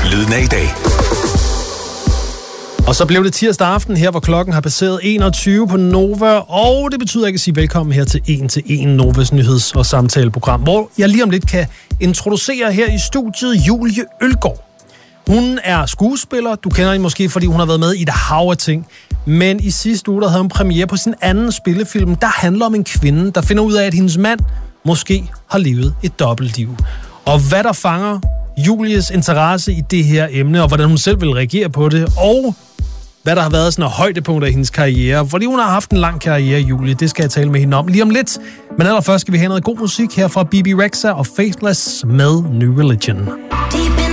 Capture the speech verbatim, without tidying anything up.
Lyden af i dag. Og så blev det tirsdag aften her, hvor klokken har passeret enogtyve på Nova, og det betyder ikke at sige velkommen her til en til en Novas nyheds- og samtaleprogram, hvor jeg lige om lidt kan introducere her i studiet Julie Ølgaard. Hun er skuespiller, du kender hende måske, fordi hun har været med i et hav af ting, men i sidste uge der havde hun premiere på sin anden spillefilm, der handler om en kvinde, der finder ud af, at hendes mand måske har levet et dobbeltliv. Og hvad der fanger Julies interesse i det her emne, og hvordan hun selv vil reagere på det, og hvad der har været sådan et højdepunkt af hendes karriere. Fordi hun har haft en lang karriere, Julie. Det skal jeg tale med hende om lige om lidt. Men allerførst skal vi have noget god musik her fra B B Rexha og Faithless med New Religion. Deep